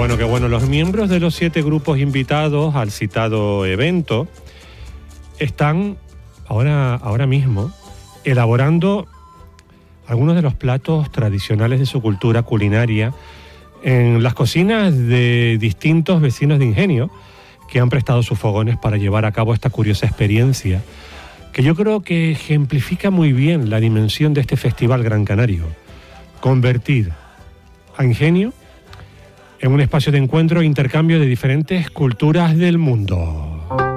bueno, qué bueno. Los miembros de los 7 grupos invitados al citado evento están ahora mismo elaborando algunos de los platos tradicionales de su cultura culinaria en las cocinas de distintos vecinos de Ingenio que han prestado sus fogones para llevar a cabo esta curiosa experiencia que yo creo que ejemplifica muy bien la dimensión de este Festival Gran Canario. Convertir a Ingenio en un espacio de encuentro e intercambio de diferentes culturas del mundo.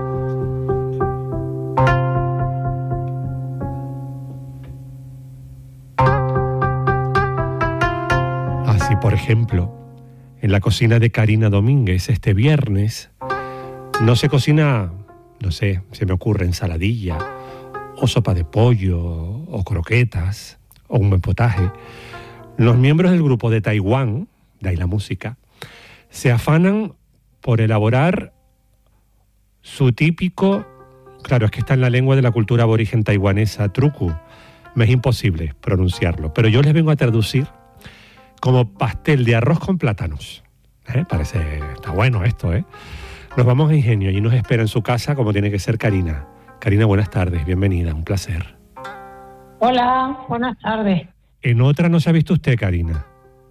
Así, por ejemplo, en la cocina de Karina Domínguez este viernes no se cocina, no sé, se me ocurre ensaladilla o sopa de pollo o croquetas o un buen potaje. Los miembros del grupo de Taiwán, de ahí la música, se afanan por elaborar su típico, claro, es que está en la lengua de la cultura aborigen taiwanesa, truku, me es imposible pronunciarlo, pero yo les vengo a traducir como pastel de arroz con plátanos. Parece, está bueno esto, ¿eh? Nos vamos a Ingenio y nos espera en su casa como tiene que ser Karina. Karina, buenas tardes, bienvenida, un placer. Hola, buenas tardes. En otra no se ha visto usted, Karina.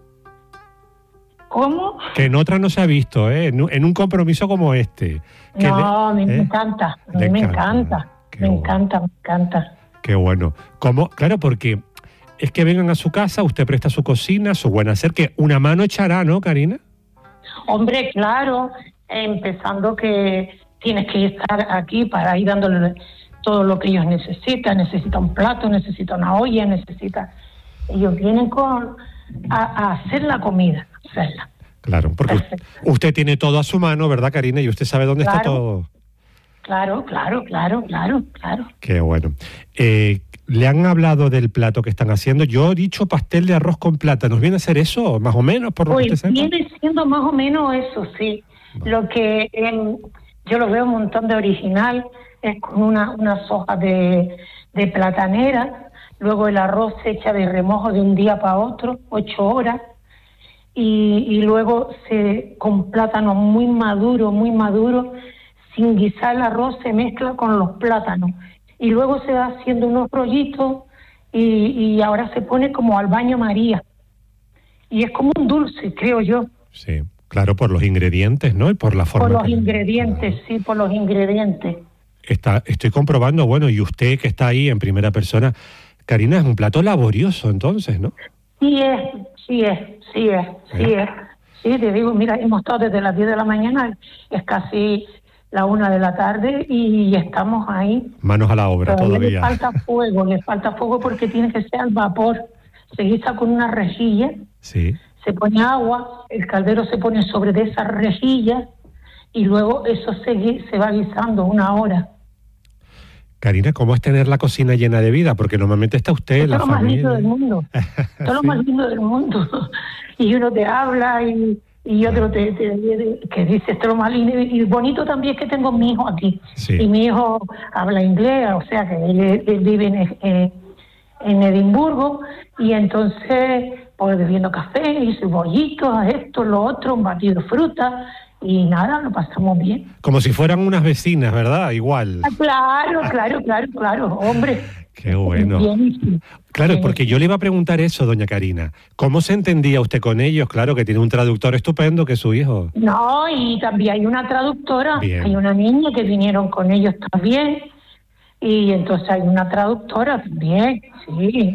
¿Cómo? Que en otra no se ha visto, ¿eh? En un compromiso como este. No, a mí me encanta, a mí me encanta. Me encanta. Qué bueno. ¿Cómo? Claro, porque es que vengan a su casa, usted presta su cocina, su buen hacer, que una mano echará, ¿no, Karina? Hombre, claro, empezando que tienes que estar aquí para ir dándole todo lo que ellos necesitan. Necesitan un plato, necesitan una olla, ellos vienen a hacer la comida, hacerla. Claro, porque usted tiene todo a su mano, ¿verdad, Karina? Y usted sabe dónde está todo. Claro. Qué bueno. ¿Le han hablado del plato que están haciendo? Yo he dicho pastel de arroz con plátanos. ¿Viene a ser eso, más o menos, por lo que usted sepa? Viene siendo más o menos eso, sí. Vale. Lo que yo lo veo un montón de original, es con unas hojas de platanera, luego el arroz se echa de remojo de un día para otro, 8 horas, y luego con plátano muy maduro, sin guisar el arroz se mezcla con los plátanos, y luego se va haciendo unos rollitos, y ahora se pone como al baño María, y es como un dulce, creo yo. Sí, claro, por los ingredientes, ¿no? Y por la forma. Por los ingredientes, claro. Sí, por los ingredientes. Estoy comprobando, bueno, y usted que está ahí en primera persona, Karina, es un plato laborioso entonces, ¿no? Sí es. Sí, te digo, mira, hemos estado desde las 10 de la mañana, es casi la 1 de la tarde y estamos ahí. Manos a la obra. Pero todavía. Le falta fuego porque tiene que ser al vapor. Se guisa con una rejilla, sí. Se pone agua, el caldero se pone sobre de esa rejilla y luego eso se va guisando 1 hora. Karina, ¿cómo es tener la cocina llena de vida? Porque normalmente está usted en la familia. Todo lo más lindo del mundo. Todo lo más lindo del mundo. Y uno te habla y otro que dice esto es lo más lindo. Y bonito también es que tengo mi hijo aquí. Sí. Y mi hijo habla inglés, o sea que él vive en Edimburgo. Y entonces, pues bebiendo café y sus bollitos, esto, lo otro, un batido de fruta. Y nada, lo pasamos bien. Como si fueran unas vecinas, ¿verdad? Igual. Claro, hombre. Qué bueno. Bien. Claro, porque yo le iba a preguntar eso, doña Karina. ¿Cómo se entendía usted con ellos? Claro que tiene un traductor estupendo que es su hijo. No, y también hay una traductora. Bien. Hay una niña que vinieron con ellos también. Y entonces hay una traductora también, sí.